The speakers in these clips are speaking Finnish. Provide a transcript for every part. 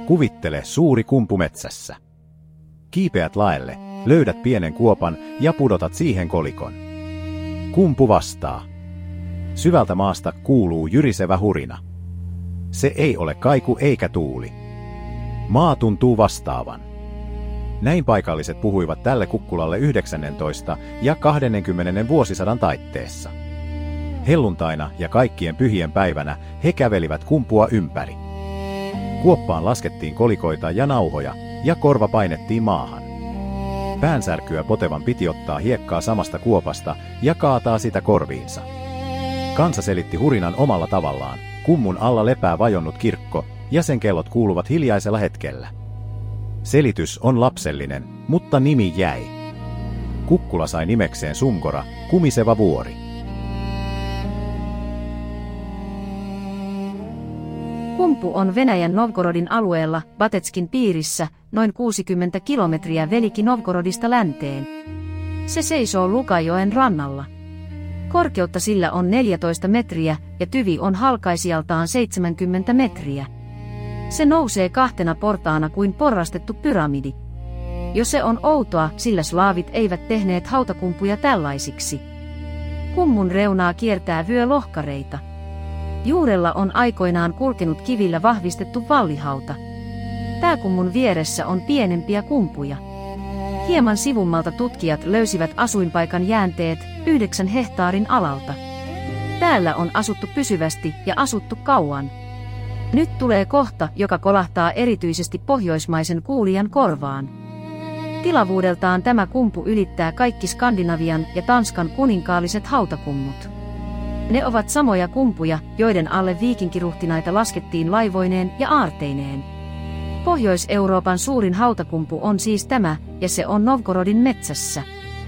Kuvittele suuri kumpu metsässä. Kiipeät laelle, löydät pienen kuopan ja pudotat siihen kolikon. Kumpu vastaa. Syvältä maasta kuuluu jyrisevä hurina. Se ei ole kaiku eikä tuuli. Maa tuntuu vastaavan. Näin paikalliset puhuivat tälle kukkulalle 19. ja 20. vuosisadan taitteessa. Helluntaina ja kaikkien pyhien päivänä he kävelivät kumpua ympäri. Kuoppaan laskettiin kolikoita ja nauhoja, ja korva painettiin maahan. Päänsärkyä potevan piti ottaa hiekkaa samasta kuopasta ja kaataa sitä korviinsa. Kansa selitti hurinan omalla tavallaan. Kummun alla lepää vajonnut kirkko, ja sen kellot kuuluvat hiljaisella hetkellä. Selitys on lapsellinen, mutta nimi jäi. Kukkula sai nimekseen Sumgora, kumiseva vuori. Kumpu on Venäjän Novgorodin alueella, Batetskin piirissä, noin 60 kilometriä Veliki Novgorodista länteen. Se seisoo Lukajoen rannalla. Korkeutta sillä on 14 metriä ja tyvi on halkaisijaltaan 70 metriä. Se nousee kahtena portaana kuin porrastettu pyramidi. Jo se on outoa, sillä slaavit eivät tehneet hautakumpuja tällaisiksi. Kummun reunaa kiertää vyölohkareita. Juurella on aikoinaan kulkenut kivillä vahvistettu vallihauta. Pääkummun vieressä on pienempiä kumpuja. Hieman sivummalta tutkijat löysivät asuinpaikan jäänteet 9 hehtaarin alalta. Täällä on asuttu pysyvästi ja asuttu kauan. Nyt tulee kohta, joka kolahtaa erityisesti pohjoismaisen kuulijan korvaan. Tilavuudeltaan tämä kumpu ylittää kaikki Skandinavian ja Tanskan kuninkaalliset hautakummut. Ne ovat samoja kumpuja, joiden alle viikinkiruhtinaita laskettiin laivoineen ja aarteineen. Pohjois-Euroopan suurin hautakumpu on siis tämä, ja se on Novgorodin metsässä.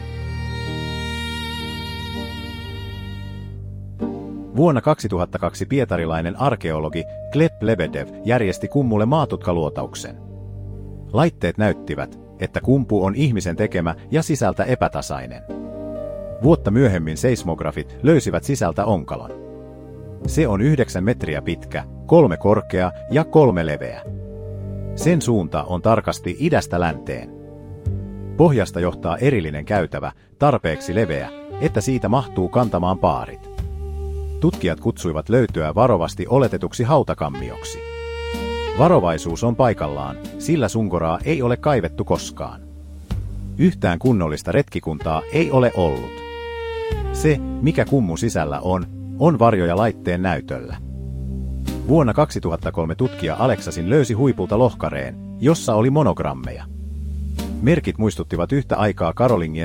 Vuonna 2002 pietarilainen arkeologi Gleb Lebedev järjesti kummulle maatutkaluotauksen. Laitteet näyttivät, että kumpu on ihmisen tekemä ja sisältä epätasainen. Vuotta myöhemmin seismografit löysivät sisältä onkalon. Se on 9 metriä pitkä, 3 korkea ja 3 leveä. Sen suunta on tarkasti idästä länteen. Pohjasta johtaa erillinen käytävä, tarpeeksi leveä, että siitä mahtuu kantamaan paarit. Tutkijat kutsuivat löytöä varovasti oletetuksi hautakammioksi. Varovaisuus on paikallaan, sillä Sumgoraa ei ole kaivettu koskaan. Yhtään kunnollista retkikuntaa ei ole ollut. Se, mikä kummun sisällä on varjoja laitteen näytöllä. Vuonna 2003 tutkija Aleksasin löysi huipulta lohkareen, jossa oli monogrammeja. Merkit muistuttivat yhtä aikaa Karolingien